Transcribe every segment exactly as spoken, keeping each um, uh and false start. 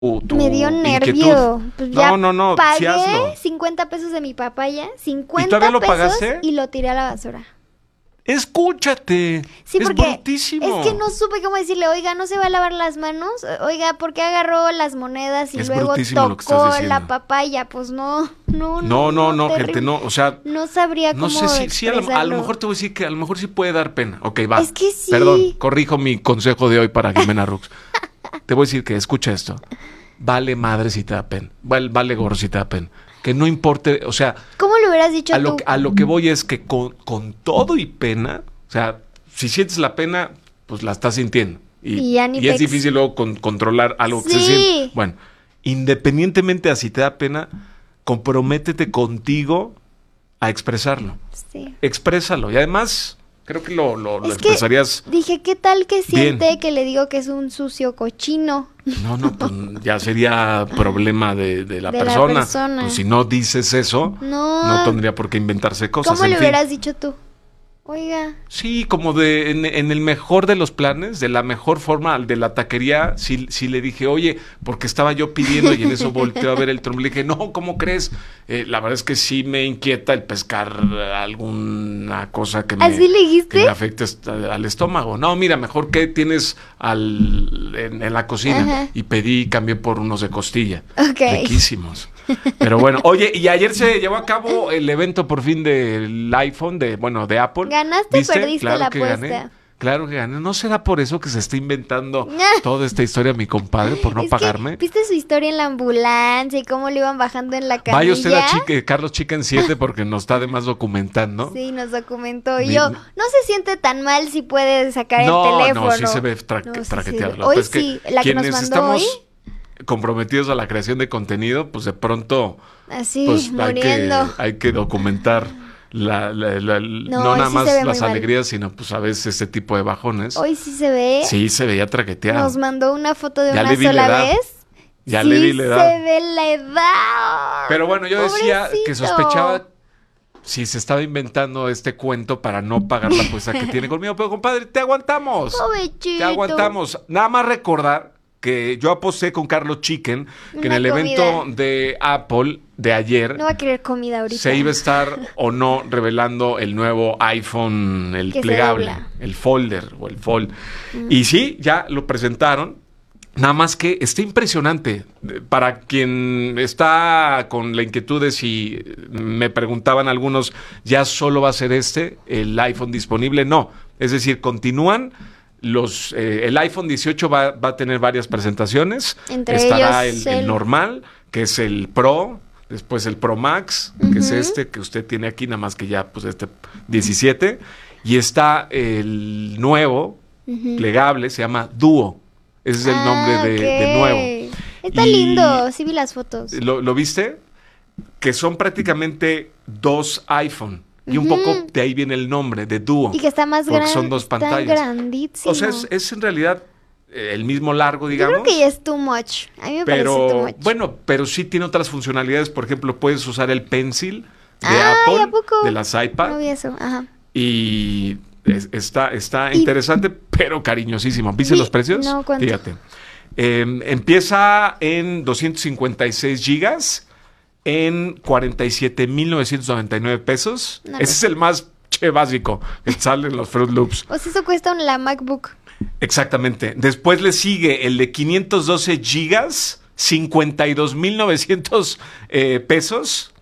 tu Me dio nervio. inquietud. Pues ya No, no, no, sí pagué hazlo. cincuenta pesos de mi papaya, ¿Y cincuenta todavía lo pesos pagaste? y lo tiré a la basura. Escúchate. Sí, es porque brutísimo. es que no supe cómo decirle, oiga, ¿no se va a lavar las manos? Oiga, ¿por qué agarró las monedas y Es luego brutísimo lo que estás tocó diciendo. la papaya? Pues no, no, no. No, no, no, terrible. gente, no, o sea, No sabría no cómo sé si, si a, lo, a lo expresarlo. mejor te voy a decir que a lo mejor sí puede dar pena. Ok, va. Es que sí. Perdón, corrijo mi consejo de hoy para Jimena Rux. Te voy a decir que escucha esto. Vale madre si te da pena. Vale, vale gorro si te da pena. Que no importe, o sea, ¿Cómo le hubieras dicho a tú? lo, a lo que voy es que con, con todo y pena, o sea, si sientes la pena, pues la estás sintiendo. Y, Y ya ni y es pex. difícil luego con- controlar algo que se Sí. siente. Bueno, independientemente a si te da pena, comprométete contigo a expresarlo. Sí. Exprésalo. Y además, creo que lo, lo, lo Es que expresarías. dije, ¿qué tal que siente bien. que le digo que es un sucio cochino? No, no, pues ya sería problema de, de la De la persona. persona. Pues si no dices eso, No. no tendría por qué inventarse cosas. ¿Cómo en le fin. hubieras dicho tú? Oiga, Sí, como de en, en el mejor de los planes, de la mejor forma, de la taquería, sí, sí le dije, oye, porque estaba yo pidiendo y en eso volteó a ver el trompo. Le dije, no, ¿cómo crees? Eh, la verdad es que sí me inquieta el pescar alguna cosa que me, ¿así le dijiste? que me afecte est- al estómago. No, mira, mejor que tienes al, en, en la cocina. Ajá. Y pedí y cambié por unos de costilla. Ok. Riquísimos. Pero bueno, oye, y ayer se llevó a cabo el evento por fin del iPhone, de bueno, de Apple. ¿Ganaste o ¿Viste? perdiste Claro la que apuesta? gané. Claro que gané. ¿No será por eso que se está inventando toda esta historia mi compadre, por no Es que, pagarme? ¿viste su historia en la ambulancia y cómo le iban bajando en la camilla? Vaya usted a Chique- Carlos Chicken siete porque nos está además documentando. Sí, nos documentó. Y Mi- yo, no se siente tan mal si puede sacar No, el teléfono. no, sí se ve tra- No, sí traqueteado. se ve. Lo que Hoy pasa es que sí, la que nos quienes mandó estamos hoy, comprometidos a la creación de contenido, pues de pronto así, pues hay que, muriendo. hay que documentar la, la- la- no hoy nada sí más se ve las muy mal. alegrías, sino pues a veces este tipo de bajones. Hoy sí se ve. Sí, se veía traqueteado. Nos mandó una foto de Ya una le vi la sola edad. vez. Ya sí le vi la edad. se ve la edad. Pero bueno, yo decía que Pobrecito. sospechaba si se estaba inventando este cuento para no pagar la apuesta que tiene conmigo. Pero compadre, te aguantamos. Pobrecito. Te aguantamos. Nada más recordar que yo aposté con Carlos Chicken que en Una el evento comida. de Apple de ayer No va a querer comida ahorita. se iba a estar o no revelando el nuevo iPhone, el Que se plegable, dobla. el folder o el fold. Y sí, ya lo presentaron. Nada más que está impresionante. Para quien está con la inquietud de si me preguntaban algunos, ¿ya solo va a ser este, el iPhone disponible? No. Es decir, continúan. Los, eh, el iPhone dieciocho va, va a tener varias presentaciones. Entre Estará ellos el, el el- normal, que es el Pro, después el Pro Max, que es este que usted tiene aquí, nada más que ya, pues este diecisiete. Y está el nuevo, plegable, se llama Duo. Ese es el Ah, nombre de, de ok. nuevo. Está Y- lindo, sí vi las fotos. ¿Lo, lo viste? Que son prácticamente dos iPhone. Y un poco de ahí viene el nombre, de Duo. Y que está más porque grande. son dos Está pantallas. grandísimo. O sea, es, es en realidad eh, el mismo largo, Yo digamos. creo que ya es too much. A mí me parece too Pero much. bueno, pero sí tiene otras funcionalidades. Por ejemplo, puedes usar el Pencil de Ay, Apple, ¿a poco? de las iPad. No vi eso, ajá. Y es- está, está Y- interesante, pero cariñosísimo. ¿Viste Vi- los precios? no, ¿cuánto? Fíjate. Eh, empieza en doscientos cincuenta y seis gigas en cuarenta y siete mil novecientos noventa y nueve pesos. No, Ese no. es el más che básico que sale en los Fruit Loops. O sea, eso cuesta un, la MacBook. Exactamente. Después le sigue el de quinientos doce gigas, cincuenta y dos mil novecientos eh, pesos.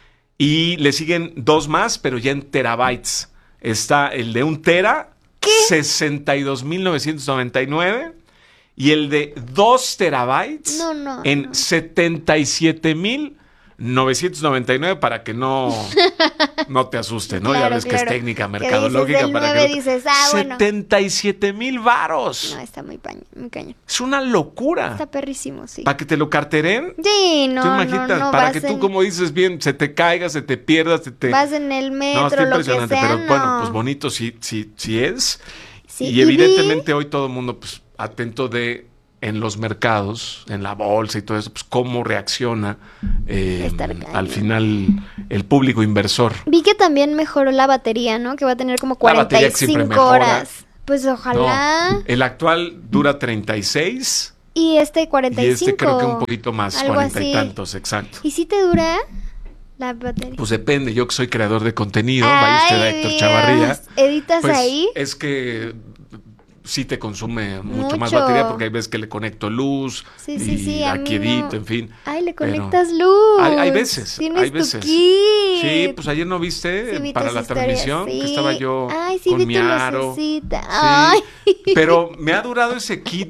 Y le siguen dos más, pero ya en terabytes. Está el de un tera, sesenta y dos mil novecientos noventa y nueve. Y el de dos terabytes No, no, en no. setenta y siete mil novecientos noventa y nueve para que no, no te asuste, ¿no? ya Claro, ves que es claro. técnica Que mercadológica. dices del para nueve, que no te- dices, ah, bueno. setenta y siete mil varos. No, está muy, paño, muy cañón. Es una locura. Está perrísimo, sí. Para que te lo carteren. Sí, no, tú no, imaginas, no. para vas que tú, en- como dices bien, se te caiga, se te pierda, se te... Vas en el no, metro, está lo que impresionante, sea, pero no. bueno, pues bonito sí, sí, sí es. Sí, y, y vi- evidentemente hoy todo el mundo, pues, atento de en los mercados, en la bolsa y todo eso, pues cómo reacciona eh, Estar cañón. al final el público inversor. Vi que también mejoró la batería, ¿no? Que va a tener como La batería cuarenta y que siempre cinco mejora. horas. Pues ojalá. No, el actual dura treinta y seis Y este cuarenta y cinco. Y este creo que un poquito más, algo cuarenta así. y tantos, exacto. ¿Y si te dura la batería? Pues depende, yo que soy creador de contenido, vaya usted a Héctor Dios. Chavarría. ¿Editas Pues ahí? es que sí te consume mucho, Mucho. más batería porque hay veces que le conecto luz Sí, sí, y sí, a aquí mí no. edito, en fin. Ay, le Pero conectas luz. Hay, hay veces, Tienes hay tu veces. kit. Sí, pues ayer no viste Sí, vi para tus la historias, transmisión sí. que estaba yo Ay, sí, con vi mi tu aro. lucecita. Sí, Ay. pero me ha durado ese kit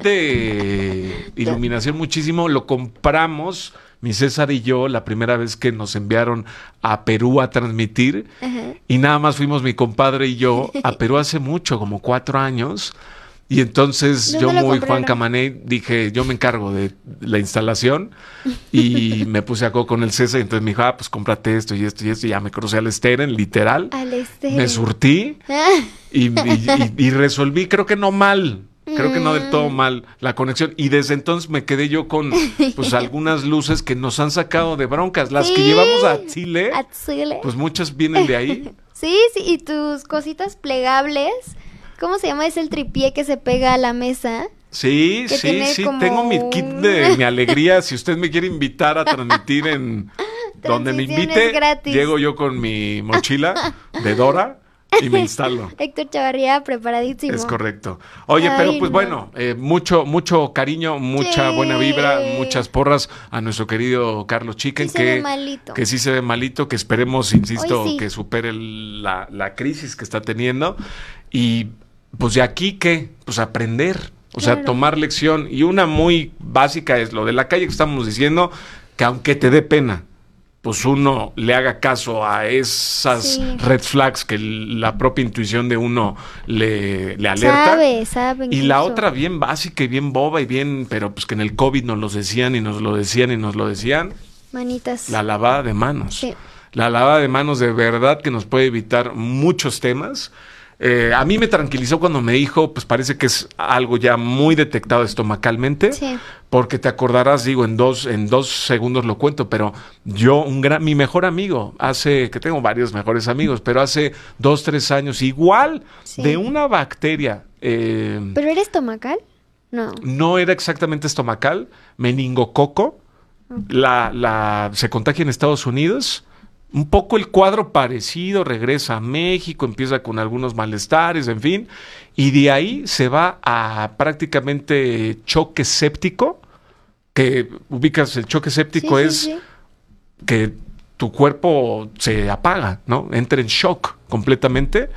de iluminación muchísimo. Lo compramos mi César y yo la primera vez que nos enviaron a Perú a transmitir. Ajá. Y nada más fuimos mi compadre y yo a Perú hace mucho, como cuatro años. Y entonces ¿Dónde yo lo muy Juan compraron? Camané dije, yo me encargo de la instalación y me puse a con el César y entonces me dijo, ah, pues cómprate esto y esto y esto y ya me crucé al Steren, literal. Al este. Me surtí y, y- y- y resolví, creo que no mal, creo que no del todo mal la conexión. Y desde entonces me quedé yo con pues algunas luces que nos han sacado de broncas. Las que Sí. llevamos a Chile, A Chile. pues muchas vienen de ahí. Sí, sí, y tus cositas plegables. ¿Cómo se llama? Es el tripié que se pega a la mesa. Sí, Que sí, tiene sí, como tengo mi kit de un- mi alegría. Si usted me quiere invitar a transmitir en donde me Transmisiones invite, gratis. llego yo con mi mochila de Dora y me instalo. Héctor Chavarría, preparadísimo. Es correcto. Oye, Ay, pero pues no. bueno, eh, mucho, mucho cariño, mucha Sí. buena vibra, muchas porras a nuestro querido Carlos Chicken, Sí se que, ve malito. que sí se ve malito, que esperemos, insisto, Hoy sí. que supere el- la, la crisis que está teniendo. Y pues de aquí, ¿qué? Pues aprender, o sea, Claro. tomar lección. Y una muy básica es lo de la calle que estamos diciendo, que aunque te dé pena, pues uno le haga caso a esas Sí. red flags que l- la propia intuición de uno le, le alerta. Sabe, sabe. Y la incluso. otra bien básica y bien boba y bien, pero pues que en el COVID nos lo decían y nos lo decían y nos lo decían, Manitas. la lavada de manos. Sí. La lavada de manos de verdad que nos puede evitar muchos temas. Eh, a mí me tranquilizó cuando me dijo, pues parece que es algo ya muy detectado estomacalmente, Sí. porque te acordarás, digo, en dos, en dos segundos lo cuento, pero yo, un gran, mi mejor amigo, hace, que tengo varios mejores amigos, pero hace dos, tres años, igual, Sí. de una bacteria, eh, ¿Pero eres estomacal? No. no era exactamente estomacal, meningococo, la, la, se contagia en Estados Unidos. Un poco el cuadro parecido, regresa a México, empieza con algunos malestares, en fin, y de ahí se va a prácticamente choque séptico, que ubicas el choque séptico Sí, sí, es sí. que tu cuerpo se apaga, ¿no? Entra en shock completamente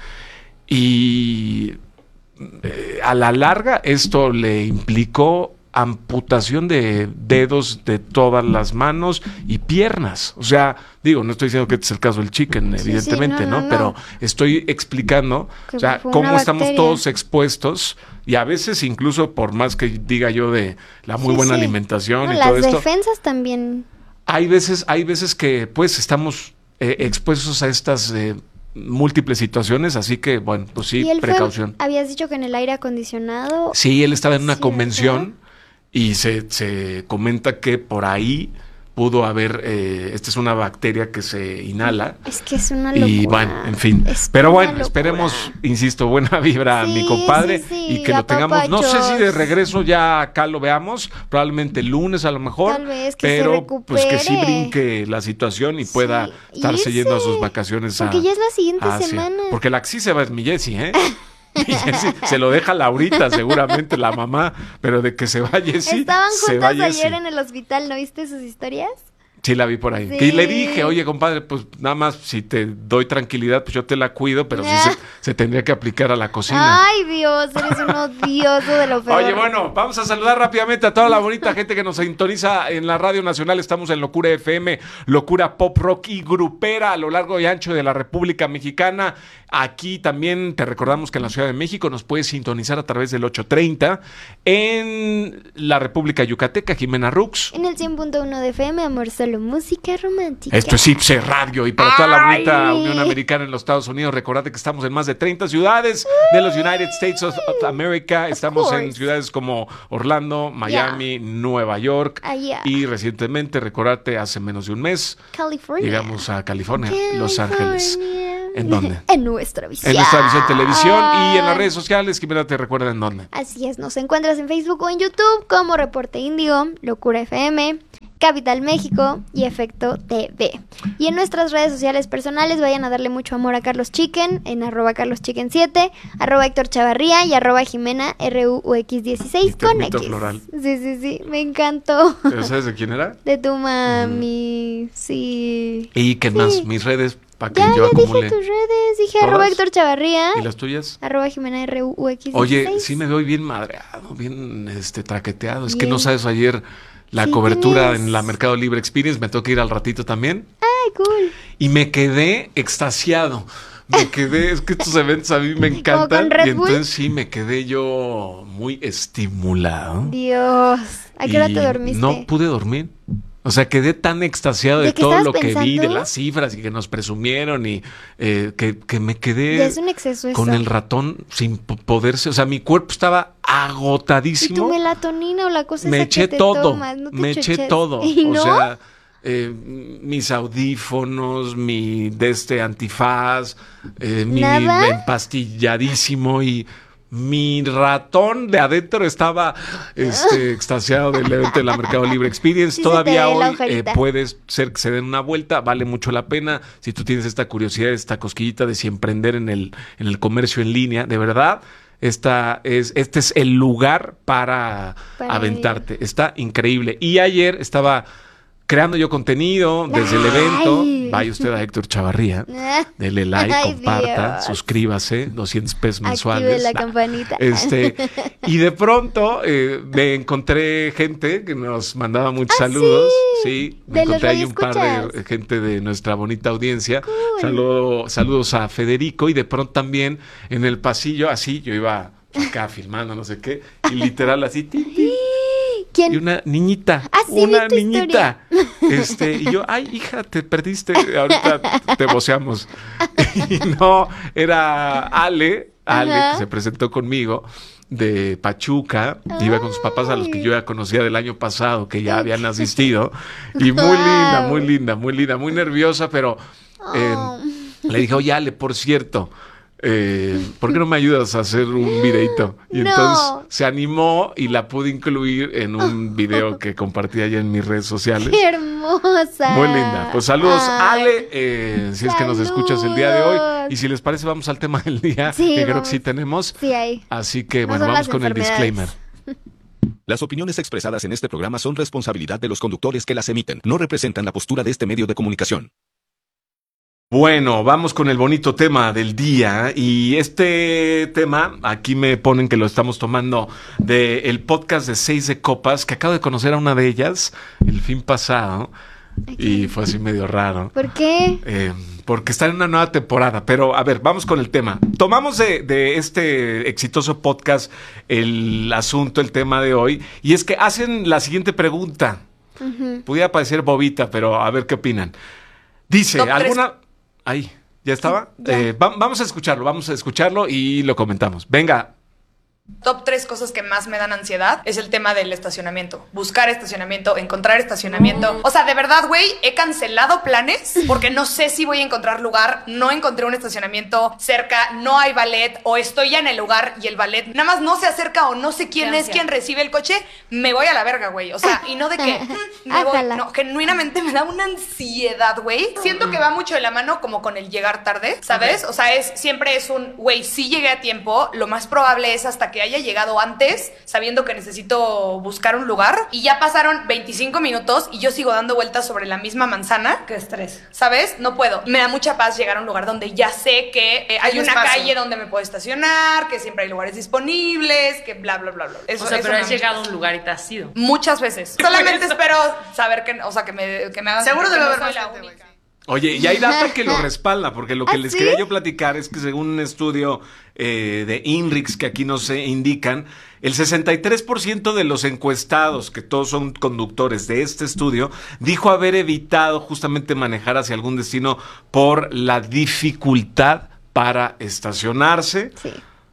y eh, a la larga esto le implicó amputación de dedos de todas las manos y piernas. O sea, digo, no estoy diciendo que este es el caso del chicken, Sí, sí, evidentemente, no, ¿no? no, no. Pero estoy explicando, Que o sea, fue cómo una estamos bacteria. todos expuestos y a veces incluso por más que diga yo de la muy Sí, buena sí. alimentación No, y las todo esto, defensas también. hay veces, hay veces que pues estamos eh, expuestos a estas eh, múltiples situaciones, así que bueno, pues sí, ¿Y él fue- precaución. habías dicho que en el aire acondicionado? Sí, él estaba en una Sí, convención y se, se comenta que por ahí pudo haber, eh, esta es una bacteria que se inhala. Es que es una locura. Y bueno, en fin. Es Pero una bueno, locura. esperemos, insisto, buena vibra a mi Sí, compadre sí, sí, y que lo tengamos. No sé si de apapachos. regreso ya acá lo veamos, probablemente el lunes a lo mejor. Tal vez que se pero pues que sí recupere. brinque la situación y Sí, pueda estarse irse. yendo a sus vacaciones. Porque a, ya es la siguiente a Asia. semana. Porque la que sí se va es mi Jessie, ¿eh? Mi Jessie se lo deja Laurita, seguramente la mamá, pero de que se va Jessie, Estaban se va juntas Jessie. ayer en el hospital, ¿no viste sus historias? Sí, la vi por ahí. Sí. Y le dije, oye, compadre, pues nada más si te doy tranquilidad, pues yo te la cuido, pero sí Ah. se, se tendría que aplicar a la cocina. Ay, Dios, eres un odioso de lo peor. Oye, bueno, vamos a saludar rápidamente a toda la bonita gente que nos sintoniza en la Radio Nacional. Estamos en Locura F M, Locura Pop Rock y Grupera a lo largo y ancho de la República Mexicana. Aquí también te recordamos que en la Ciudad de México nos puedes sintonizar a través del ocho treinta. En la República Yucateca, Jimena Rux. En el cien punto uno de F M, amor, solo música romántica. Esto es Ipse Radio y para toda la Ay. bonita Unión Americana en los Estados Unidos, recordad que estamos en más de treinta ciudades de los United States of, of America. Estamos en course. ciudades como Orlando, Miami, Nueva York Allá. y recientemente, recordate, hace menos de un mes California. llegamos a California, Los Ángeles. California. ¿En dónde? En Nuestra Visión. En Nuestra Visión Televisión y en las redes sociales. Jimena, ¿te recuerdan en dónde? Así es, nos encuentras en Facebook o en YouTube como Reporte Índigo, Locura F M, Capital México y Efecto T V. Y en nuestras redes sociales personales vayan a darle mucho amor a Carlos Chicken en arroba carlos chicken siete, arroba Héctor Chavarría y arroba Jimena R U U X dieciséis con X. Floral. Sí, sí, sí, me encantó. ¿Sabes de quién era? De tu mami, mm. sí. ¿Y qué sí. más? Mis redes, para que ya, yo ya acumule. dije tus redes, dije arroba Héctor Chavarría. ¿Y las tuyas? Arroba Jimena R U U X dieciséis. Oye, sí me veo bien madreado, bien este traqueteado. Es bien. que no sabes ayer... La sí, cobertura tienes... en la Mercado Libre Experience, me toca ir al ratito también. Ay, cool. Y me quedé extasiado. Me quedé, es que estos eventos a mí me encantan. Y entonces sí, me quedé yo muy estimulado. Dios, ¿a qué hora te dormiste? No pude dormir. O sea, quedé tan extasiado de, de todo lo pensando? que vi, de las cifras y que nos presumieron y eh, que, que me quedé es un exceso con eso. el ratón sin poderse. O sea, mi cuerpo estaba agotadísimo. ¿Y tu melatonina o la cosa me esa eché que te todo, tomas? ¿No te me chuches? eché todo. ¿Y no? O sea, eh, mis audífonos, mi de este antifaz, eh, mi ¿Nada? empastilladísimo y... Mi ratón de adentro estaba este, extasiado del evento de la Mercado Libre Experience. Sí, todavía hoy eh, puedes ser que se den una vuelta, vale mucho la pena. Si tú tienes esta curiosidad, esta cosquillita de si emprender en el, en el comercio en línea, de verdad, esta es, este es el lugar para, para aventarte. Ir. Está increíble. Y ayer estaba creando yo contenido desde Ay. el evento. Vaya usted a Héctor Chavarría, dele like, Ay, comparta, Dios. suscríbase, doscientos pesos mensuales. Active la campanita. Este, y de pronto eh, me encontré gente que nos mandaba muchos ¿Ah, saludos. Sí, sí me encontré ahí un par de gente de nuestra bonita audiencia. Cool. Saludo, saludos a Federico y de pronto también en el pasillo, así, yo iba acá filmando, no sé qué, y literal así, tin, tin, ¿Quién? Y una niñita, ah, sí, una niñita. Este, y yo, ay, hija, te perdiste, ahorita te voceamos. Y no, era Ale, Ale, Ajá. que se presentó conmigo, de Pachuca, ay. iba con sus papás a los que yo ya conocía del año pasado, que ya habían asistido. Y muy linda, muy linda, muy linda, muy nerviosa, pero eh, oh. le dije, oye, Ale, por cierto, Eh, ¿por qué no me ayudas a hacer un videito? Y no. entonces se animó y la pude incluir en un video que compartí allá en mis redes sociales. ¡Qué hermosa! Muy linda. Pues saludos, Ay. Ale, eh, si saludos. es que nos escuchas el día de hoy. Y si les parece, vamos al tema del día, sí, que vamos. creo que sí tenemos. Sí, hay. Así que, no bueno, vamos con el disclaimer. Las opiniones expresadas en este programa son responsabilidad de los conductores que las emiten. No representan la postura de este medio de comunicación. Bueno, vamos con el bonito tema del día y este tema, aquí me ponen que lo estamos tomando del podcast de Seis de Copas, que acabo de conocer a una de ellas el fin pasado y fue así medio raro. ¿Por qué? Eh, porque está en una nueva temporada, pero a ver, vamos con el tema. Tomamos de, de este exitoso podcast el asunto, el tema de hoy, y es que hacen la siguiente pregunta. Uh-huh. Pudiera parecer bobita, pero a ver qué opinan. Dice, Top ¿alguna...? Tres. Ahí, ¿ya estaba? Sí, ya. Eh, va, vamos a escucharlo, vamos a escucharlo y lo comentamos. Venga. Top tres cosas que más me dan ansiedad es el tema del estacionamiento. Buscar estacionamiento, encontrar estacionamiento. Mm. O sea, de verdad, güey, he cancelado planes porque no sé si voy a encontrar lugar. No encontré un estacionamiento cerca, no hay valet o estoy ya en el lugar y el valet nada más no se acerca o no sé quién es quien recibe el coche. Me voy a la verga, güey. O sea, y no de que mm, me voy. No, genuinamente me da una ansiedad, güey. Siento que va mucho de la mano como con el llegar tarde, ¿sabes? Okay. O sea, es siempre es un, güey, sí llegué a tiempo. Lo más probable es hasta que haya llegado antes, sabiendo que necesito buscar un lugar, y ya pasaron veinticinco minutos y yo sigo dando vueltas sobre la misma manzana. Qué estrés. ¿Sabes? No puedo. Me da mucha paz llegar a un lugar donde ya sé que eh, hay, hay una espacio. calle donde me puedo estacionar, que siempre hay lugares disponibles, que bla, bla, bla, bla. Eso, o sea, pero has llegado a un lugar y te has ido. Muchas veces. Solamente espero saber que, o sea, que me, que me hagan... Seguro debe haber no más la gente, única. Oye, y hay data que lo respalda, porque lo que ¿Ah, les sí? quería yo platicar es que según un estudio eh, de INRIX que aquí nos eh, indican, el sesenta y tres por ciento de los encuestados, que todos son conductores de este estudio, dijo haber evitado justamente manejar hacia algún destino por la dificultad para estacionarse. Sí.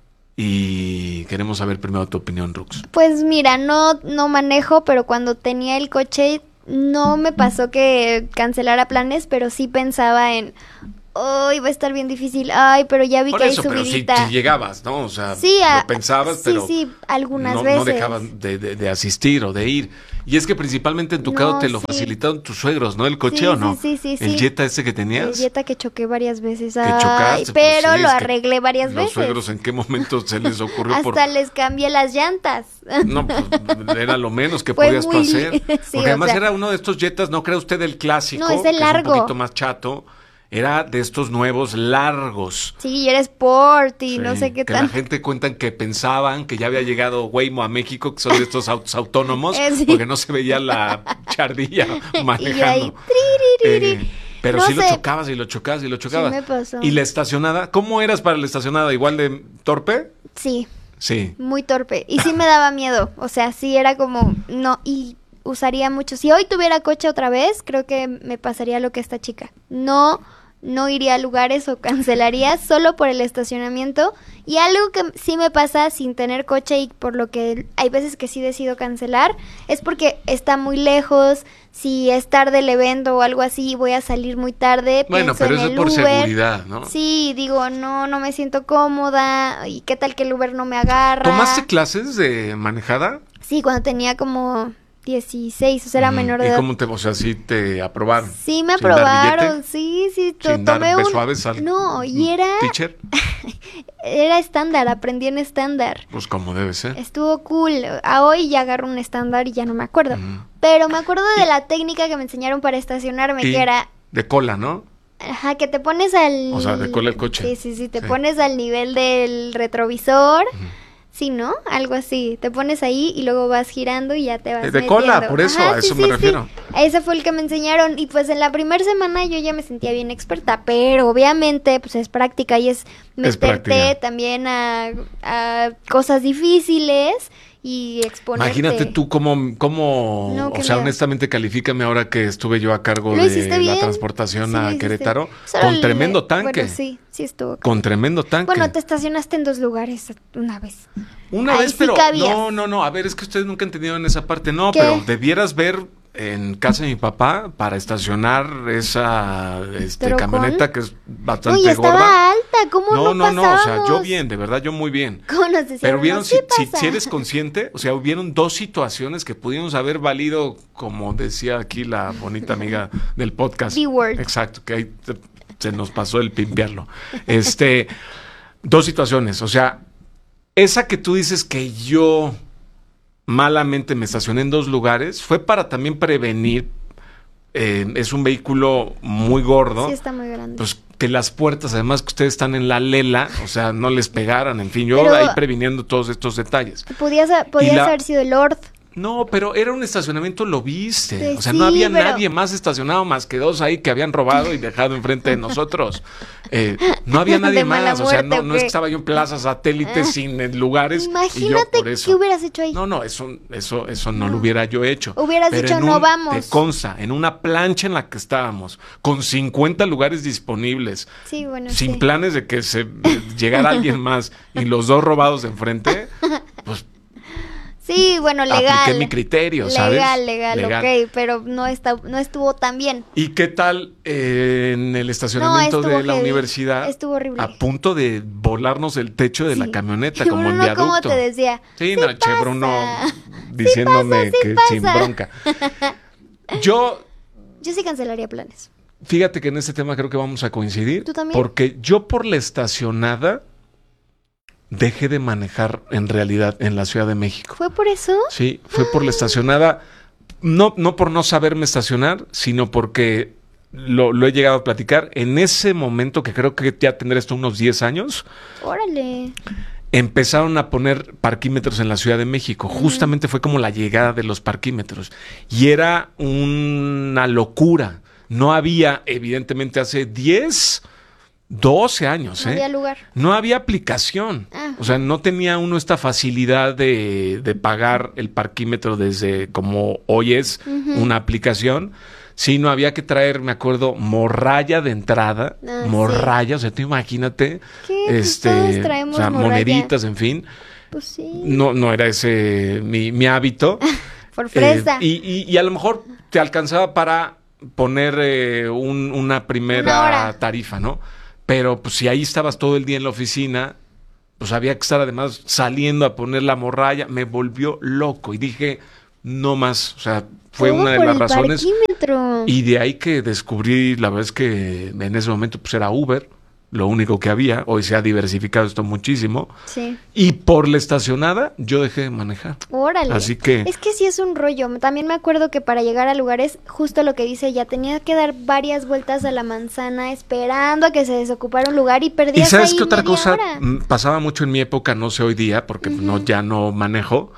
Y queremos saber primero tu opinión, Rux. Pues mira, no, no manejo, pero cuando tenía el coche... No me pasó que cancelara planes, pero sí pensaba en, ay, va a estar bien difícil. Ay, pero ya vi Por que eso, hay pero si, subidita. si llegabas, ¿no? O sea, Sí, a- lo pensabas, sí, pero sí, algunas no, veces. no dejaban de, de- de asistir o de ir. Y es que principalmente en tu No, caso te lo sí. facilitaron tus suegros, ¿no? El coche, Sí, ¿o no? sí, sí, sí, El sí. Jetta ese que El tenías. Jetta que choqué varias veces. Que Ay, chocaste. pues pero sí, lo es que arreglé varias los veces. suegros, ¿en qué momento se les ocurrió? Hasta por... les cambié las llantas. No, pues era lo menos que Fue podías tú muy- hacer. sí, Porque o además sea- era uno de estos Jettas, no crea usted el clásico, No, es el que largo. es un poquito más chato. Era de estos nuevos largos. Sí, y era Sport y Sí, no sé qué que tal. la gente cuentan que pensaban que ya había llegado Waymo a México, que son de estos autos autónomos, Eh, sí. porque no se veía la chardilla manejando. Y ahí, tiriririri. Eh, pero No sí lo sé. chocabas y lo chocabas y lo chocabas. me pasó. ¿Y la estacionada? ¿Cómo eras para la estacionada? ¿Igual de torpe? Sí, Sí. muy torpe. Y sí me daba miedo. O sea, sí era como, no, y usaría mucho. Si hoy tuviera coche otra vez, creo que me pasaría lo que esta chica. No, no iría a lugares o cancelaría solo por el estacionamiento. Y algo que sí me pasa sin tener coche y por lo que hay veces que sí decido cancelar, es porque está muy lejos. Si es tarde el evento o algo así, voy a salir muy tarde. Bueno, pienso pero en eso es el por Uber. seguridad, ¿no? Sí, digo, no, no me siento cómoda. ¿Y qué tal que el Uber no me agarra? ¿Tomaste clases de manejada? Sí, cuando tenía como dieciséis, o sea, era Ujú. menor de ¿Y edad. cómo te, o sea, sí te aprobaron? Sí, me ¿Sin dar aprobaron, billete? sí, sí, to- ¿Sin dar tomé un... besuaves al No, y era, teacher? era estándar, aprendí en estándar. Pues como debe ser. Estuvo cool. A hoy ya agarro un estándar y ya no me acuerdo. Ujú. Pero me acuerdo de la técnica que me enseñaron para estacionarme, Y que era... de cola, ¿no? Ajá, que te pones al... O sea, de cola el coche. Sí, sí, sí, te Sí. pones al nivel del retrovisor. Sí, ¿no? Algo así. Te pones ahí y luego vas girando y ya te vas Eh, de cola, metiendo. por eso, Ajá, a sí, eso me sí, refiero. sí. Ese fue el que me enseñaron. Y pues en la primera semana yo ya me sentía bien experta. Pero obviamente, pues es práctica y es Es meterte práctica. también a, a cosas difíciles y exponerte. Imagínate tú cómo, cómo No, o qué sea, miedo. honestamente califícame ahora que estuve yo a cargo ¿Lo de hiciste la bien? transportación Sí, lo a hiciste. Querétaro, Solo con le- tremendo tanque. Bueno, sí, sí estuvo. Con tremendo tanque. Bueno, te estacionaste en dos lugares una vez. Una Ahí vez, sí pero cabías. no, no, no, a ver, es que ustedes nunca entendieron esa parte, no, ¿Qué? pero debieras ver en casa de mi papá para estacionar esa este, ¿Trocón? camioneta que es bastante Uy, estaba gorda. alta, ¿cómo No, no, no, no, o sea, yo pasábamos? bien, de verdad, yo muy bien. ¿Cómo nos decían? Pero vieron, No, si, sí si, pasa. si eres consciente, o sea, hubieron dos situaciones que pudimos haber valido, como decía aquí la bonita amiga del podcast. B-word. Exacto, que ahí te- se nos pasó el pimpearlo. Este, dos situaciones, o sea, esa que tú dices que yo malamente me estacioné en dos lugares, fue para también prevenir, eh, es un vehículo muy gordo. Sí, está muy grande. Pues que las puertas, además que ustedes están en la lela, o sea, no les pegaran, en fin, yo Pero- ahí previniendo todos estos detalles. Podías, podías y la- haber sido el Lord. No, pero era un estacionamiento, lo viste. Pues o sea, sí, no había pero- nadie más estacionado más que dos ahí que habían robado y dejado enfrente de nosotros. Eh, no había nadie De mala más, o sea, no, muerte, ¿o no es qué? que estaba yo en Plaza Satélite sin eh, lugares. y yo Imagínate por eso. qué hubieras hecho ahí. No, no, eso, eso, eso no lo hubiera yo hecho. Hubieras Pero dicho, en "No un- vamos". Te consta, en una plancha en la que estábamos, con cincuenta lugares disponibles, Sí, bueno, sin sí. planes de que se eh, llegara alguien más y los dos robados de enfrente, pues Sí, bueno, legal. apliqué mi criterio, ¿sabes? Legal, legal, Legal. ok, pero no, está, no estuvo tan bien. ¿Y qué tal eh, en el estacionamiento estuvo de la heavy. universidad? Estuvo horrible. A punto de volarnos el techo de la Sí. camioneta, Y como en Bruno, viaducto. ¿cómo te decía? Sí, "Sí no, che, pasa". Bruno diciéndome pasa, sí que pasa. sin bronca. Yo, Yo sí cancelaría planes. fíjate que en este tema creo que vamos a coincidir. ¿Tú también? Porque yo por la estacionada dejé de manejar en realidad en la Ciudad de México. ¿Fue por eso? Sí, fue por la estacionada, no, no por no saberme estacionar, sino porque lo, lo he llegado a platicar. En ese momento, que creo que ya tendré esto unos diez años, Órale. empezaron a poner parquímetros en la Ciudad de México. Justamente fue como la llegada de los parquímetros. Y era una locura. No había, evidentemente, hace diez, doce años, No ¿eh? había lugar. No había aplicación. Ah. O sea, no tenía uno esta facilidad de, de pagar el parquímetro desde como hoy es una aplicación, sino había que traer, me acuerdo, morralla de entrada, Ah, morralla, o sea, tú imagínate, ¿Qué? Pues este, todos traemos o sea, morralla. moneditas, en fin. Pues sí. No, no era ese mi, mi hábito. Por fresa. Eh, y, y- y a lo mejor te alcanzaba para poner eh, un, una primera Una hora. tarifa, ¿no? Pero pues si ahí estabas todo el día en la oficina, pues había que estar además saliendo a poner la morralla. Me volvió loco y dije, no más. O sea, fue Todo una de por las el razones. parquímetro. Y de ahí que descubrí, la verdad es que en ese momento pues era Uber, lo único que había. Hoy se ha diversificado esto muchísimo. Sí. Y por la estacionada yo dejé de manejar. Órale. Así que... Es que sí es un rollo. También me acuerdo que para llegar a lugares, justo lo que dice ella, tenía que dar varias vueltas a la manzana esperando a que se desocupara un lugar y ¿Y perdías sabes ahí qué otra media cosa hora. mm, pasaba mucho en mi época, no sé hoy día, porque no, ya no manejo,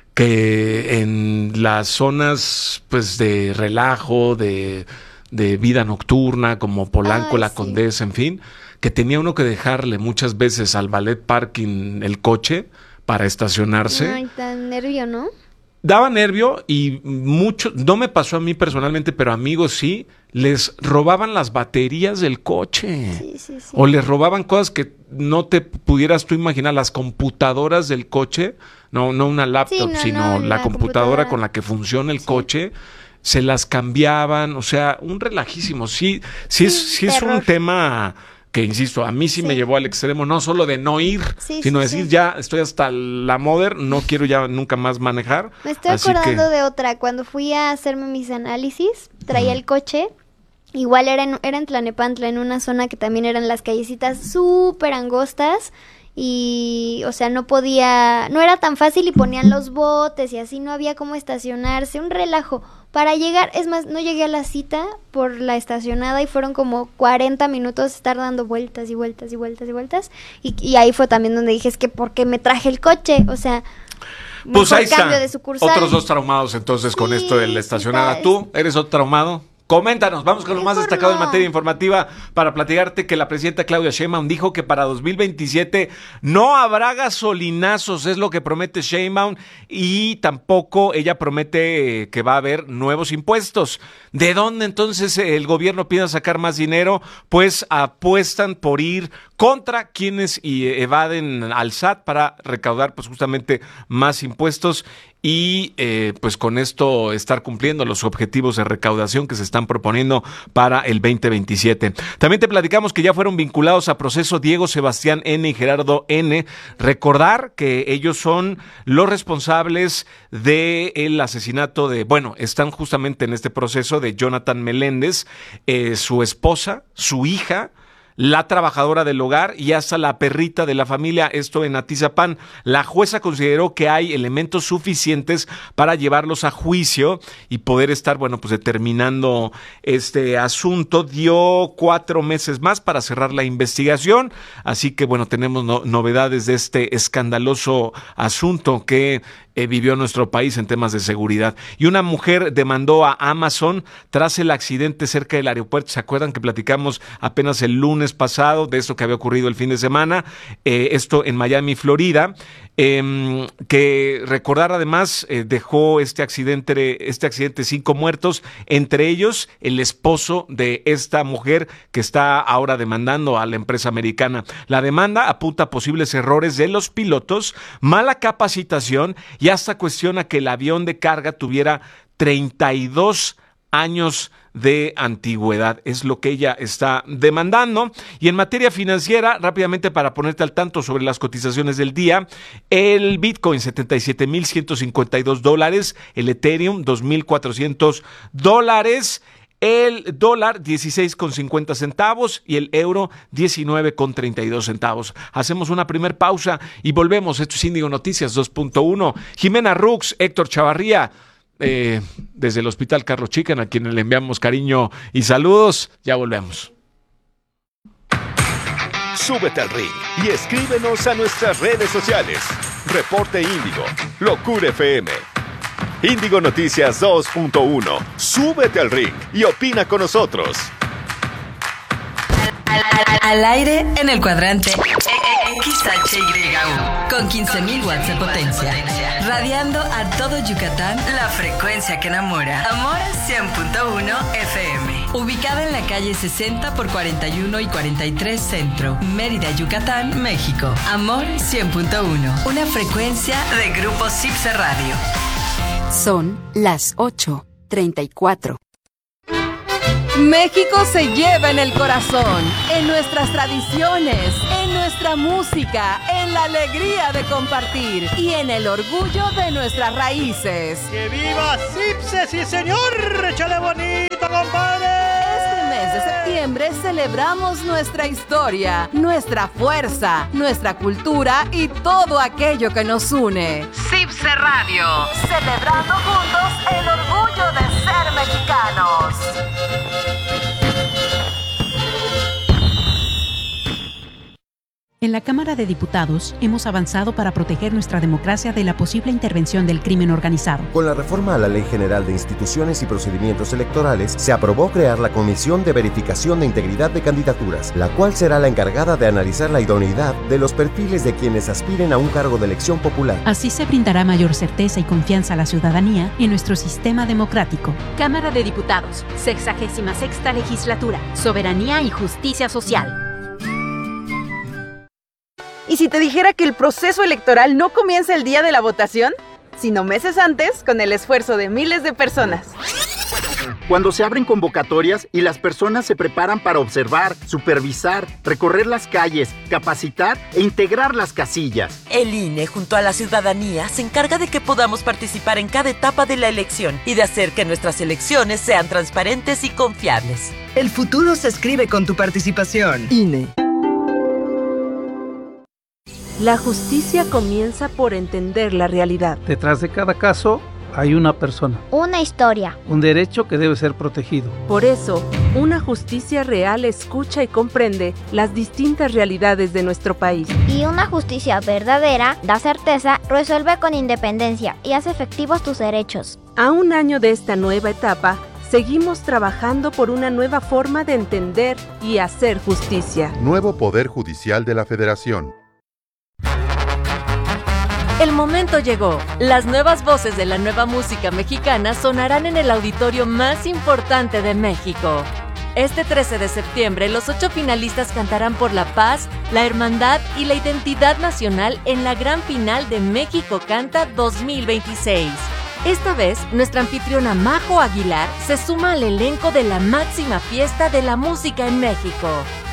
que en las zonas pues de relajo, de, de vida nocturna, como Polanco, Ay, La sí. Condesa, en fin, que tenía uno que dejarle muchas veces al ballet parking el coche para estacionarse. Ay, tan nervio, ¿no? Daba nervio y mucho, no me pasó a mí personalmente, pero amigos sí, les robaban las baterías del coche. Sí, sí, sí. O les robaban cosas que no te pudieras tú imaginar, las computadoras del coche, no, no una laptop, Sí, no, sino no, la, la computadora, computadora. con la que funciona el coche, se las cambiaban, o sea, un relajísimo. Sí, sí, es, Sí, sí es un terror. tema que, insisto, a mí sí, Sí. me llevó al extremo, no solo de no ir, Sí, sino sí, decir sí. ya estoy hasta la moder, no quiero ya nunca más manejar. Me estoy así acordando que- de otra. Cuando fui a hacerme mis análisis, traía el coche. Igual era en, era en Tlanepantla, en una zona que también eran las callecitas súper angostas. Y, o sea, no podía, no era tan fácil y ponían los botes y así no había cómo estacionarse. Un relajo. Para llegar, es más, no llegué a la cita por la estacionada y fueron como cuarenta minutos estar dando vueltas y vueltas y vueltas y vueltas. Y, y ahí fue también donde dije, es que ¿por qué me traje el coche? O sea, Pues mejor ahí cambio está. de sucursal. Otros dos traumados entonces con Sí, esto de la sí estacionada. está- ¿Tú eres otro traumado? Coméntanos, vamos con lo más Mejor destacado en no. materia informativa para platicarte que la presidenta Claudia Sheinbaum dijo que para dos mil veintisiete no habrá gasolinazos, es lo que promete Sheinbaum, y tampoco ella promete eh, que va a haber nuevos impuestos. ¿De dónde entonces el gobierno piensa sacar más dinero? Pues apuestan por ir contra quienes y, eh, evaden al S A T para recaudar pues justamente más impuestos y eh, pues con esto estar cumpliendo los objetivos de recaudación que se están proponiendo para el veinte veintisiete. También te platicamos que ya fueron vinculados a proceso Diego Sebastián N. y Gerardo N. Recordar que ellos son los responsables del asesinato de, bueno, están justamente en este proceso de Jonathan Meléndez, eh, su esposa, su hija, la trabajadora del hogar y hasta la perrita de la familia, esto en Atizapán. La jueza consideró que hay elementos suficientes para llevarlos a juicio y poder estar, bueno, pues determinando este asunto. Dio cuatro meses más para cerrar la investigación, así que, bueno, tenemos no- novedades de este escandaloso asunto que eh, vivió nuestro país en temas de seguridad. Y una mujer demandó a Amazon tras el accidente cerca del aeropuerto. ¿Se acuerdan que platicamos apenas el lunes pasado de esto que había ocurrido el fin de semana? Eh, esto en Miami, Florida. Eh, que recordar además eh, dejó este accidente, este accidente cinco muertos, entre ellos el esposo de esta mujer que está ahora demandando a la empresa americana. La demanda apunta a posibles errores de los pilotos, mala capacitación y hasta cuestiona que el avión de carga tuviera treinta y dos años de antigüedad, es lo que ella está demandando. Y en materia financiera, rápidamente para ponerte al tanto sobre las cotizaciones del día, el Bitcoin setenta y siete mil ciento cincuenta y dos dólares, el Ethereum dos mil cuatrocientos dólares, el dólar dieciséis con cincuenta centavos y el euro diecinueve con treinta y dos centavos. Hacemos una primer pausa y volvemos. Esto es Índigo Noticias dos punto uno. Jimena Rux, Héctor Chavarría, eh, desde el Hospital Carlos Chicken, a quienes le enviamos cariño y saludos. Ya volvemos. Súbete al ring y escríbenos a nuestras redes sociales. Reporte Índigo, Locura F M. Índigo Noticias dos punto uno. Súbete al ring y opina con nosotros. Al, al- al aire en el cuadrante X H Y U con quince mil watts de potencia, radiando a todo Yucatán la frecuencia que enamora. Amor cien punto uno F M, ubicada en la calle sesenta por cuarenta y uno y cuarenta y tres Centro, Mérida, Yucatán, México. Amor cien punto uno, una frecuencia de Grupo Cipse Radio. Son las ocho treinta y cuatro. México se lleva en el corazón, en nuestras tradiciones, en nuestra música, en la alegría de compartir y en el orgullo de nuestras raíces. ¡Que viva Cipse, sí señor! ¡Échale bonito, compadre! Este mes de septiembre celebramos nuestra historia, nuestra fuerza, nuestra cultura y todo aquello que nos une. Cipse Radio, celebrando juntos el orgullo de ser mexicanos. En la Cámara de Diputados hemos avanzado para proteger nuestra democracia de la posible intervención del crimen organizado. Con la reforma a la Ley General de Instituciones y Procedimientos Electorales, se aprobó crear la Comisión de Verificación de Integridad de Candidaturas, la cual será la encargada de analizar la idoneidad de los perfiles de quienes aspiren a un cargo de elección popular. Así se brindará mayor certeza y confianza a la ciudadanía en nuestro sistema democrático. Cámara de Diputados, sexagésima sexta legislatura, soberanía y justicia social. ¿Y si te dijera que el proceso electoral no comienza el día de la votación, sino meses antes con el esfuerzo de miles de personas? Cuando se abren convocatorias y las personas se preparan para observar, supervisar, recorrer las calles, capacitar e integrar las casillas. El I N E, junto a la ciudadanía, se encarga de que podamos participar en cada etapa de la elección y de hacer que nuestras elecciones sean transparentes y confiables. El futuro se escribe con tu participación. I N E. La justicia comienza por entender la realidad. Detrás de cada caso hay una persona. Una historia. Un derecho que debe ser protegido. Por eso, una justicia real escucha y comprende las distintas realidades de nuestro país. Y una justicia verdadera da certeza, resuelve con independencia y hace efectivos tus derechos. A un año de esta nueva etapa, seguimos trabajando por una nueva forma de entender y hacer justicia. Nuevo Poder Judicial de la Federación. El momento llegó. Las nuevas voces de la nueva música mexicana sonarán en el auditorio más importante de México. Este trece de septiembre, los ocho finalistas cantarán por la paz, la hermandad y la identidad nacional en la gran final de México Canta dos mil veintiséis. Esta vez, nuestra anfitriona Majo Aguilar se suma al elenco de la máxima fiesta de la música en México.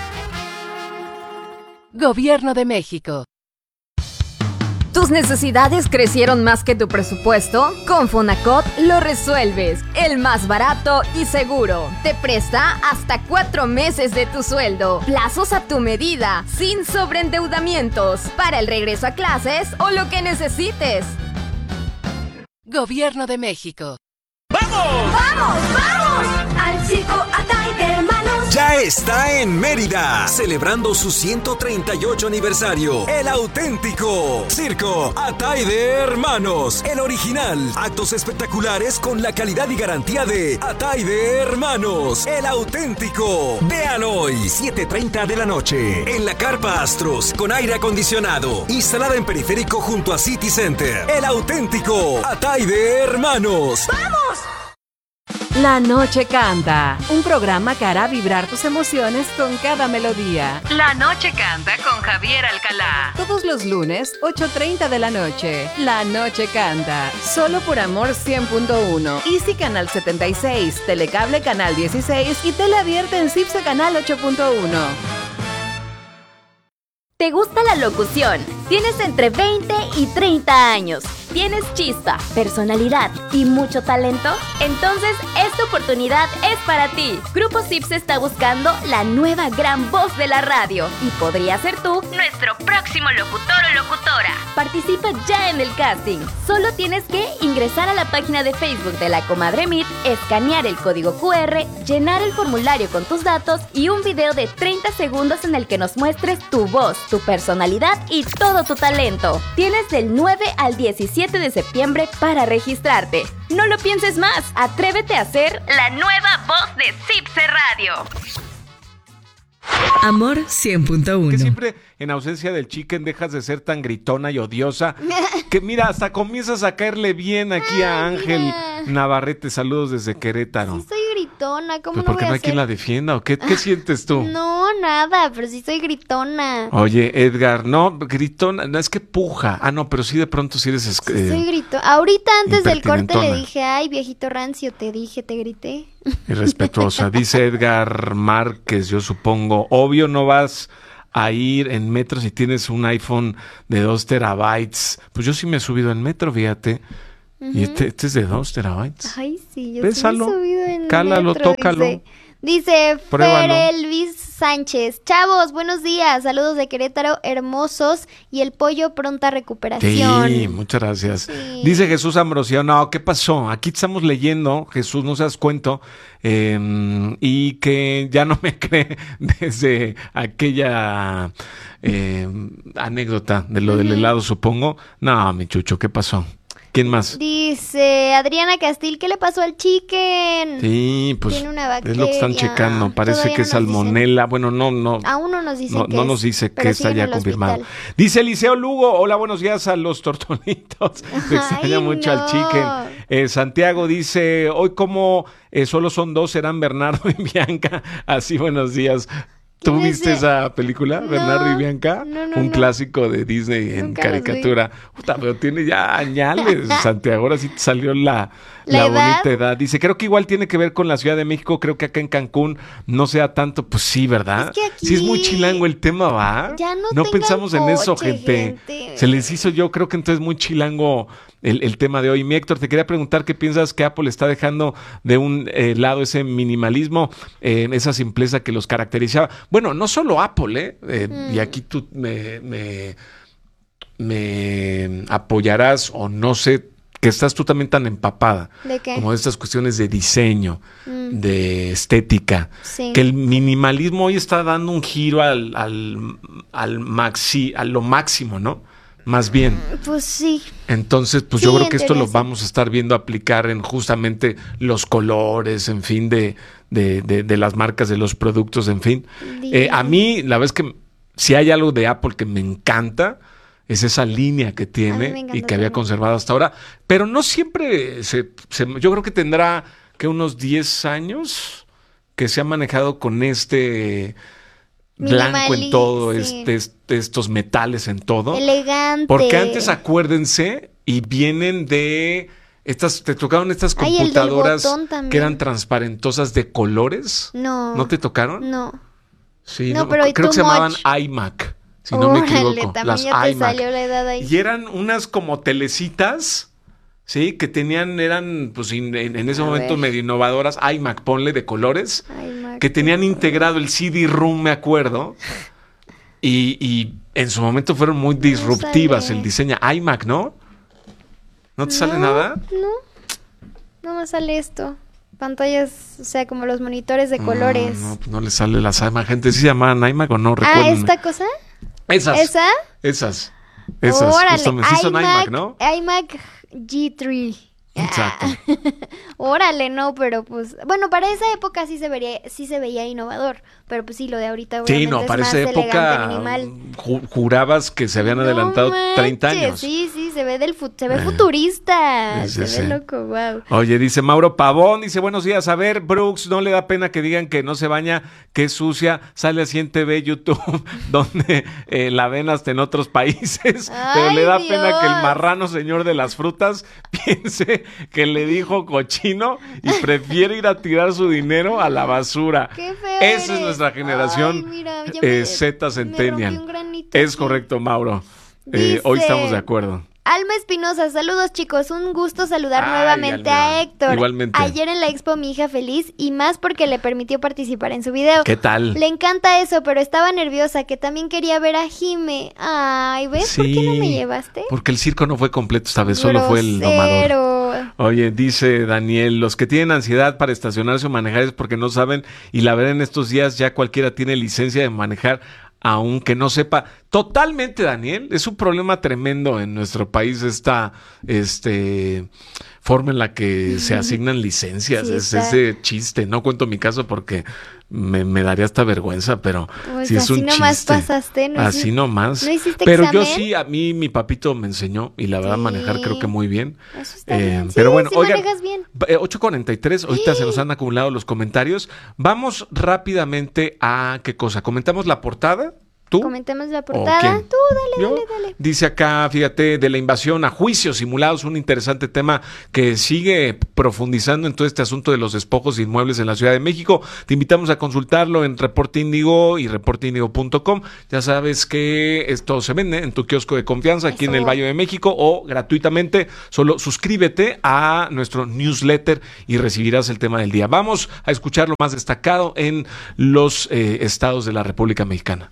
Gobierno de México. ¿Tus necesidades crecieron más que tu presupuesto? Con Fonacot lo resuelves. El más barato y seguro. Te presta hasta cuatro meses de tu sueldo. Plazos a tu medida, sin sobreendeudamientos. Para el regreso a clases o lo que necesites. Gobierno de México. ¡Vamos! ¡Vamos, vamos! Al circo Atay de Hermanos. Ya está en Mérida, celebrando su ciento treinta y ocho aniversario. El auténtico Circo Atay de Hermanos. El original. Actos espectaculares con la calidad y garantía de Atay de Hermanos. El auténtico. Vean hoy, siete treinta de la noche. En la Carpa Astros, con aire acondicionado. Instalada en periférico junto a City Center. El auténtico Atay de Hermanos. ¡Vamos! La Noche Canta, un programa que hará vibrar tus emociones con cada melodía. La Noche Canta con Javier Alcalá. Todos los lunes, ocho treinta de la noche. La Noche Canta, solo por Amor cien punto uno. Easy Canal setenta y seis, Telecable Canal dieciséis y Tele Abierta en Cipse Canal ocho punto uno. ¿Te gusta la locución? Tienes entre veinte y treinta años. ¿Tienes chispa, personalidad y mucho talento? Entonces, esta oportunidad es para ti. Grupo Cipse está buscando la nueva gran voz de la radio y podría ser tú nuestro próximo locutor o locutora. Participa ya en el casting. Solo tienes que ingresar a la página de Facebook de La Comadre Meet, escanear el código cu erre, llenar el formulario con tus datos y un video de treinta segundos en el que nos muestres tu voz, tu personalidad y todo tu talento. Tienes del nueve al diecisiete de septiembre para registrarte. No lo pienses más, atrévete a ser la nueva voz de Cipse Radio. Amor cien punto uno. Que siempre en ausencia del chicken dejas de ser tan gritona y odiosa que mira, hasta comienzas a caerle bien aquí a Ángel Navarrete. Saludos desde Querétaro. Sí, estoy gritona. gritona, ¿cómo Pues no porque voy no a hay quien ser? la defienda, ¿o qué, qué sientes tú? No, nada, pero sí soy gritona. Oye, Edgar, no, gritona, no, es que puja. Ah, no, pero sí de pronto sí eres... Sí, eh, soy gritona. Ahorita antes del corte le impertinentona. dije, ay, viejito rancio, te dije, te grité. Irrespetuosa. Dice Edgar Márquez, yo supongo, obvio no vas a ir en metro si tienes un iPhone de dos terabytes. Pues yo sí me he subido en metro, fíjate. Ujú. Y este, este es de dos terabytes. Ay, sí, yo Bésalo, sí me he subido en cálalo, metro, tócalo. Dice, dice Pruébalo. Ferelvis Sánchez. Chavos, buenos días. Saludos de Querétaro, hermosos. Y el pollo, pronta recuperación. Sí, muchas gracias. Dice Jesús Ambrosio, no, ¿qué pasó? Aquí estamos leyendo, Jesús, no seas cuento, eh, y que ya no me cree desde aquella eh, anécdota de lo del helado, supongo. No, mi chucho, ¿qué pasó? ¿Quién más? Dice Adriana Castil, ¿qué le pasó al chicken? Sí, pues Tiene una es lo que están bacteria. checando. Parece Todavía que es no nos dicen. salmonela. Bueno, no, no. Aún no nos dicen No, qué no es, nos dice pero que está sigue en ya el confirmado. hospital. Dice Eliseo Lugo, hola, buenos días a los tortolitos. Se extraña Ay, mucho no. al chicken. Eh, Santiago dice, hoy como eh, solo son dos, serán Bernardo y Bianca. Así, buenos días. ¿Tú ¿Quién es viste ese? esa película, No, Bernardo y Bianca? no, no, Un no. clásico de Disney en Nunca los vi. caricatura. Puta, pero tiene ya añales, Santiago. Ahora sí te salió la, ¿La la edad? bonita edad. Dice, creo que igual tiene que ver con la Ciudad de México. Creo que acá en Cancún no sea tanto. Pues sí, ¿verdad? Es que aquí- Sí es muy chilango el tema, ¿va? Ya no tengan pensamos en eso, coche, gente. gente. Se les hizo, yo creo que entonces muy chilango el, el tema de hoy. Mi Héctor, te quería preguntar qué piensas que Apple está dejando de un eh, lado ese minimalismo, eh, esa simpleza que los caracterizaba. Bueno, no solo Apple, ¿eh? Eh, Mm. Y aquí tú me, me, me apoyarás o no sé, que estás tú también tan empapada. ¿De qué? Como de estas cuestiones de diseño, Mm. de estética. Sí. Que el minimalismo hoy está dando un giro al, al, al maxi, a lo máximo, ¿no? Más bien. Pues sí. Entonces, pues Sí, yo creo que en esto lo teoría sí. vamos a estar viendo aplicar en justamente los colores, en fin, de, de, de, de las marcas, de los productos, en fin. Eh, a mí, la verdad es que si hay algo de Apple que me encanta, es esa línea que A mí tiene me encanta y que había también. conservado hasta ahora. Pero no siempre, se, se- yo creo que tendrá que unos diez años que se ha manejado con este blanco en Minimali- todo, sí. este, este- estos metales en todo. Elegante. Porque antes, acuérdense, y vienen de estas, te tocaron estas Ay, el del computadoras botón también. que eran transparentosas de colores. No. ¿No te tocaron? No. Sí, No, no, pero creo too que se llamaban much. iMac, si no me Órale, equivoco. también Las ya te iMac. salió la edad ahí. Y eran unas como telecitas, ¿sí? Que tenían, eran, pues in- en, en ese A momento ver. medio innovadoras, iMac, ponle de colores, iMac. que tenían integrado el C D-ROOM, me acuerdo. Y, y en su momento fueron muy disruptivas sale. el diseño. iMac, ¿no? ¿No te sale No, nada? No. No me sale esto. Pantallas, o sea, como los monitores de colores. No, pues no le sale las iMac. Gente, ¿sí se llamaban iMac o no? ah, Recuérdenme. ¿esta cosa? Esas. ¿Esa? Esas. Esas. Órale, Justamente. Sí son iMac, ¿no? iMac G tres. Exacto. Órale, no, pero pues, bueno, para esa época sí se vería, sí se veía innovador, pero pues sí, lo de ahorita Sí, obviamente no, es para más esa elegante, época minimal. ju- jurabas que se habían adelantado No treinta manches, años. Sí, sí, se ve del fu- se ve Eh, futurista, sí, se sí, ve sí. loco, wow. Oye, dice Mauro Pavón, dice, buenos días, a ver, Brooks, ¿no le da pena que digan que no se baña, que es sucia? Sale así en T V, YouTube, donde eh, la ven hasta en otros países, pero Ay, le da Dios. pena que el marrano señor de las frutas piense que le dijo cochino y prefiere ir a tirar su dinero a la basura. Qué feo Esa es eres. nuestra generación Ay, mira, ya eh, me- Z me Centennial. rompí un granito Es aquí. correcto, Mauro. Eh, hoy Dice- estamos de acuerdo. Alma Espinosa, saludos chicos, un gusto saludar Ay, nuevamente Alma. a Héctor. Igualmente. Ayer en la expo mi hija feliz y más porque le permitió participar en su video. ¿Qué tal? Le encanta eso, pero estaba nerviosa que también quería ver a Jime. Ay, ¿ves por qué no me Sí, llevaste? Porque el circo no fue completo esta vez, solo fue el domador. Grosero. Oye, dice Daniel, los que tienen ansiedad para estacionarse o manejar es porque no saben y la verdad en estos días ya cualquiera tiene licencia de manejar aunque no sepa. Totalmente, Daniel, es un problema tremendo en nuestro país esta este forma en la que se asignan licencias. Sí, es está. ese chiste. No cuento mi caso porque me, me daría hasta vergüenza, pero Pues sí es así un nomás chiste. pasaste, ¿no? Así hici- nomás. ¿No hiciste Pero yo examen? sí, a mí mi papito me enseñó y la verdad Sí. manejar creo que muy bien. Eso está Eh, bien. Pero Sí, bueno, sí oigan, manejas bien. eh, ocho cuarenta y tres, ahorita se nos han acumulado los comentarios. Vamos rápidamente a qué cosa. ¿Comentamos la portada? ¿Tú? Comentemos la ¿O portada. quién? Tú, dale, ¿Yo? dale, dale. Dice acá, fíjate, de la invasión a juicios simulados, un interesante tema que sigue profundizando en todo este asunto de los despojos de inmuebles en la Ciudad de México. Te invitamos a consultarlo en Reporte Índigo y reporte índigo punto com. Ya sabes que esto se vende en tu kiosco de confianza aquí en el Valle de México o gratuitamente. Solo suscríbete a nuestro newsletter y recibirás el tema del día. Vamos a escuchar lo más destacado en los eh, estados de la República Mexicana.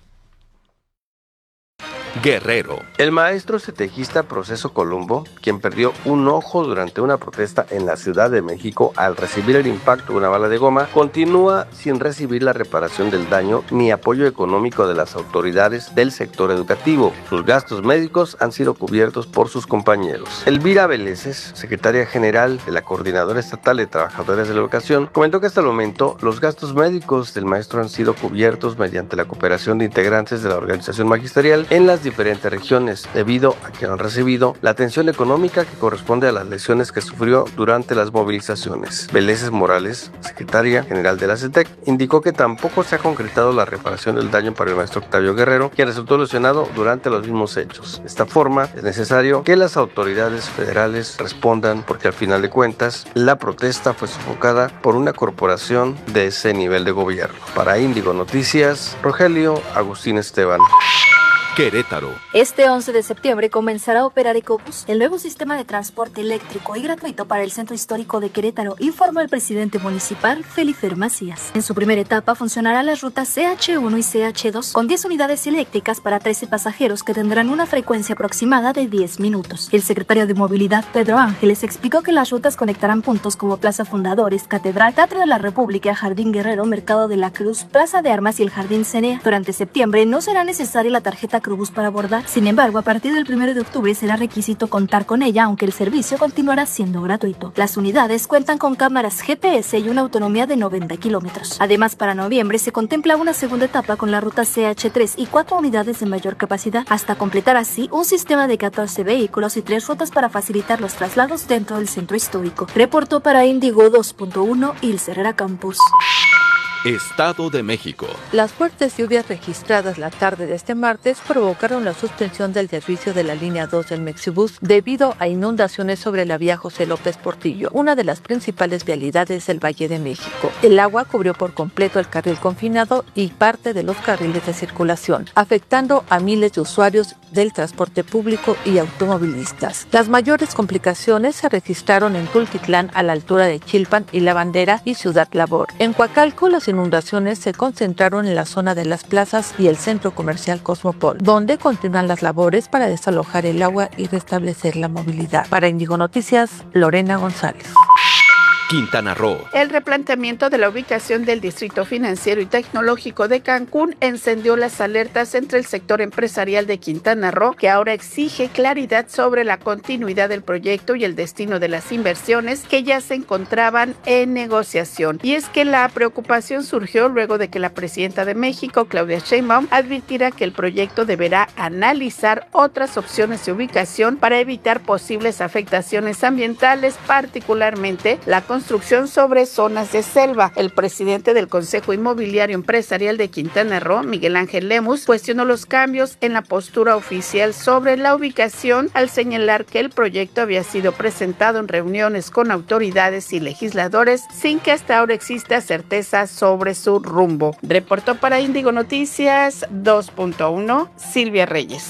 Guerrero. El maestro cetejista Proceso Columbo, quien perdió un ojo durante una protesta en la Ciudad de México al recibir el impacto de una bala de goma, continúa sin recibir la reparación del daño ni apoyo económico de las autoridades del sector educativo. Sus gastos médicos han sido cubiertos por sus compañeros. Elvira Veleses, secretaria general de la Coordinadora Estatal de Trabajadores de la Educación, comentó que hasta el momento los gastos médicos del maestro han sido cubiertos mediante la cooperación de integrantes de la organización magisterial en las diferentes regiones, debido a que han recibido la atención económica que corresponde a las lesiones que sufrió durante las movilizaciones. Veleses Morales, secretaria general de la CETEC, indicó que tampoco se ha concretado la reparación del daño para el maestro Octavio Guerrero, quien resultó lesionado durante los mismos hechos. De esta forma, es necesario que las autoridades federales respondan porque al final de cuentas, la protesta fue sofocada por una corporación de ese nivel de gobierno. Para Índigo Noticias, Rogelio Agustín Esteban. Querétaro. Este once de septiembre comenzará a operar Ecobús, el nuevo sistema de transporte eléctrico y gratuito para el centro histórico de Querétaro, informó el presidente municipal Felifer Macías. En su primera etapa funcionará las rutas C H uno y C H dos con diez unidades eléctricas para trece pasajeros que tendrán una frecuencia aproximada de diez minutos. El secretario de Movilidad, Pedro Ángeles, explicó que las rutas conectarán puntos como Plaza Fundadores, Catedral, Teatro de la República, Jardín Guerrero, Mercado de la Cruz, Plaza de Armas y el Jardín Cenea. Durante septiembre no será necesaria la tarjeta Cruz para abordar. Sin embargo, a partir del primero de octubre será requisito contar con ella, aunque el servicio continuará siendo gratuito. Las unidades cuentan con cámaras G P S y una autonomía de noventa kilómetros. Además, para noviembre se contempla una segunda etapa con la ruta C H tres y cuatro unidades de mayor capacidad, hasta completar así un sistema de catorce vehículos y tres rutas para facilitar los traslados dentro del centro histórico. Reportó para Índigo dos punto uno Ilse Herrera Campus. Estado de México. Las fuertes lluvias registradas la tarde de este martes provocaron la suspensión del servicio de la línea dos del Mexibus debido a inundaciones sobre la vía José López Portillo, una de las principales vialidades del Valle de México. El agua cubrió por completo el carril confinado y parte de los carriles de circulación, afectando a miles de usuarios del transporte público y automovilistas. Las mayores complicaciones se registraron en Tultitlán, a la altura de Chilpan y La Bandera, y Ciudad Labor. En Coacalco, las inundaciones se concentraron en la zona de las plazas y el centro comercial Cosmopol, donde continúan las labores para desalojar el agua y restablecer la movilidad. Para Índigo Noticias, Lorena González. Quintana Roo. El replanteamiento de la ubicación del Distrito Financiero y Tecnológico de Cancún encendió las alertas entre el sector empresarial de Quintana Roo, que ahora exige claridad sobre la continuidad del proyecto y el destino de las inversiones que ya se encontraban en negociación. Y es que la preocupación surgió luego de que la presidenta de México, Claudia Sheinbaum, advirtiera que el proyecto deberá analizar otras opciones de ubicación para evitar posibles afectaciones ambientales, particularmente la construcción sobre zonas de selva. El presidente del Consejo Inmobiliario Empresarial de Quintana Roo, Miguel Ángel Lemus, cuestionó los cambios en la postura oficial sobre la ubicación al señalar que el proyecto había sido presentado en reuniones con autoridades y legisladores sin que hasta ahora exista certeza sobre su rumbo. Reportó para Índigo Noticias dos punto uno Silvia Reyes.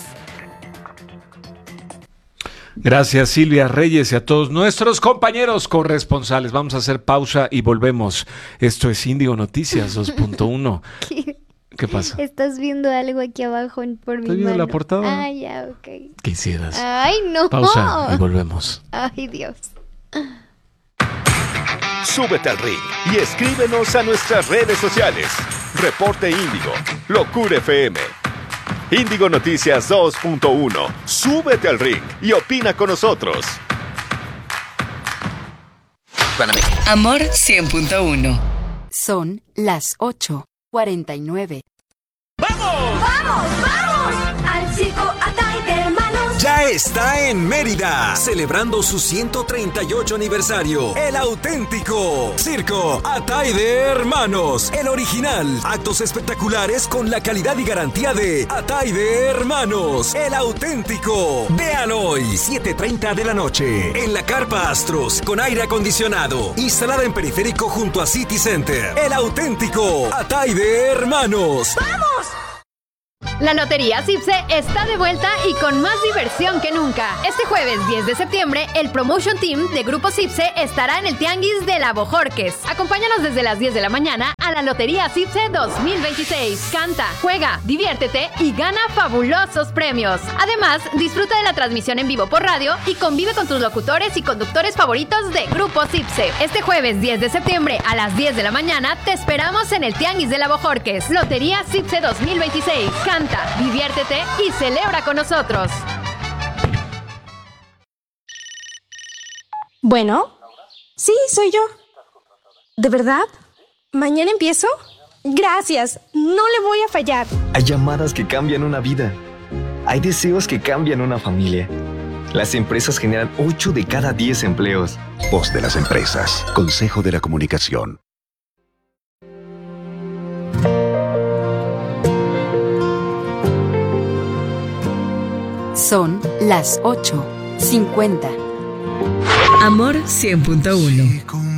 Gracias, Silvia Reyes, y a todos nuestros compañeros corresponsales. Vamos a hacer pausa y volvemos. Esto es Índigo Noticias dos punto uno. ¿Qué? ¿Qué pasa? Estás viendo algo aquí abajo en- por mi ¿Estás viendo mano. la portada? Ah, ya, ok. ¿Qué hicieras? Ay, no. Pausa y volvemos. Ay, Dios. Súbete al ring y escríbenos a nuestras redes sociales. Reporte Índigo, Locura F M. Índigo Noticias dos punto uno. Súbete al ring y opina con nosotros. Banamex. Amor cien punto uno. Son las ocho cuarenta y nueve. ¡Vamos, vamos! Al circo Atay de Hermanos. Ya está en Mérida, celebrando su ciento treinta y ocho aniversario. El auténtico Circo Atay de Hermanos. El original. Actos espectaculares con la calidad y garantía de Atay de Hermanos. El auténtico. Vean hoy, siete treinta de la noche, en la Carpa Astros, con aire acondicionado. Instalada en Periférico junto a City Center. El auténtico Atay de Hermanos. ¡Vamos! La Lotería Cipse está de vuelta y con más diversión que nunca. Este jueves diez de septiembre, el Promotion Team de Grupo Cipse estará en el Tianguis de la Bojorques. Acompáñanos desde las diez de la mañana a la Lotería Cipse dos mil veintiséis. Canta, juega, diviértete y gana fabulosos premios. Además, disfruta de la transmisión en vivo por radio y convive con tus locutores y conductores favoritos de Grupo Cipse. Este jueves diez de septiembre a las diez de la mañana te esperamos en el Tianguis de la Bojorques. Lotería Cipse dos mil veintiséis. Canta, diviértete y celebra con nosotros. Bueno, sí, soy yo. ¿De verdad? ¿Mañana empiezo? Gracias, no le voy a fallar. Hay llamadas que cambian una vida. Hay deseos que cambian una familia. Las empresas generan ocho de cada diez empleos. Voz de las empresas. Consejo de la Comunicación. Son las ocho cincuenta. Amor cien punto uno.